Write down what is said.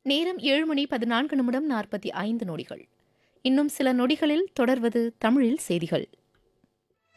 நேரம் 7:14:45. இன்னும் சில நொடிகளில் தொடர்வது தமிழில் செய்திகள்.